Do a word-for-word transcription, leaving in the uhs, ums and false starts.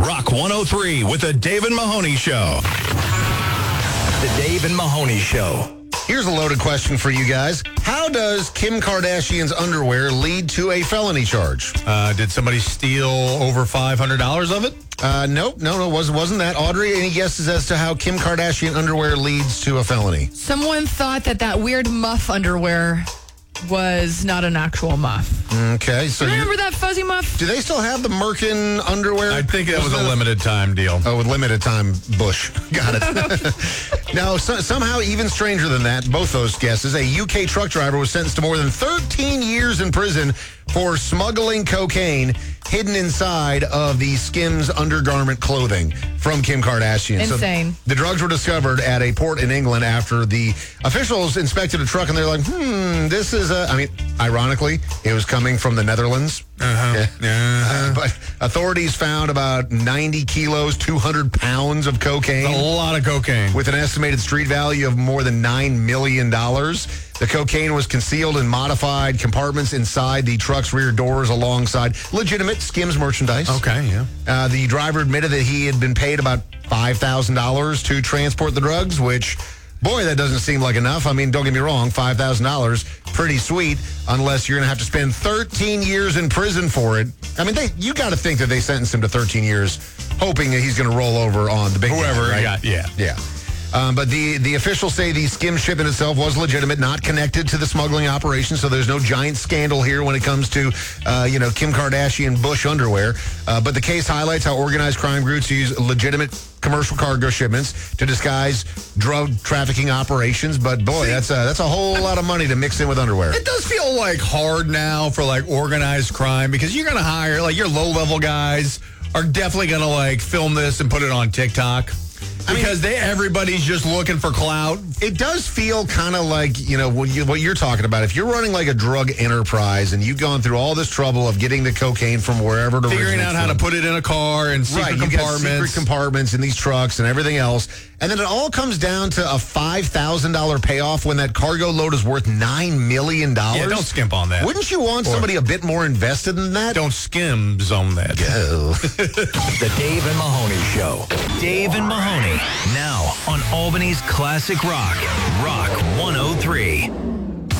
Rock one oh three with the Dave and Mahoney Show. The Dave and Mahoney Show. Here's a loaded question for you guys. How does Kim Kardashian's underwear lead to a felony charge? Uh, did somebody steal over five hundred dollars of it? Uh, nope, no, no, wasn't, wasn't that. Audrey, any guesses as to how Kim Kardashian underwear leads to a felony? Someone thought that that weird muff underwear was not an actual muff. Okay, so Remember that fuzzy muff? do they still have the Merkin underwear? I think that was Wasn't a that limited time deal. Oh, with limited time Bush. Got it. Now, so, somehow even stranger than that, both those guesses, a U K truck driver was sentenced to more than thirteen years in prison for smuggling cocaine hidden inside of the Skims undergarment clothing from Kim Kardashian. Insane. So the drugs were discovered at a port in England after the officials inspected a truck, and they're like, hmm, this is a, I mean, ironically, it was coming from the Netherlands. Uh-huh. Yeah. Uh, but authorities found about ninety kilos, two hundred pounds of cocaine. A lot of cocaine. With an estimated street value of more than nine million dollars. The cocaine was concealed in modified compartments inside the truck's rear doors alongside legitimate Skims merchandise. Okay, yeah. Uh, the driver admitted that he had been paid about five thousand dollars to transport the drugs, which, boy, that doesn't seem like enough. I mean, don't get me wrong, five thousand dollars, pretty sweet, unless you're going to have to spend thirteen years in prison for it. I mean, they, you got to think that they sentenced him to thirteen years, hoping that he's going to roll over on the big Whoever, guy, right? got, yeah. Yeah. Um, but the, the officials say the skim shipment itself was legitimate, not connected to the smuggling operation, so there's no giant scandal here when it comes to, uh, you know, Kim Kardashian Bush underwear. Uh, but the case highlights how organized crime groups use legitimate commercial cargo shipments to disguise drug trafficking operations. But, boy, that's a, that's a whole lot of money to mix in with underwear. It does feel like hard now for like organized crime because you're going to hire, like your low-level guys are definitely going to like film this and put it on TikTok. Because they everybody's just looking for clout. It does feel kind of like, you know, what, you, what you're talking about. If you're running like a drug enterprise and you've gone through all this trouble of getting the cocaine from wherever to Figuring out how to put it in a car and secret right, you compartments. Got secret compartments in these trucks and everything else. And then it all comes down to a five thousand dollars payoff when that cargo load is worth nine million dollars. Yeah, don't skimp on that. Wouldn't you want Or somebody a bit more invested in that? Don't skims on that. Go. The Dave and Mahoney Show. Dave and Mahoney. Now on Albany's Classic Rock. Rock one oh three.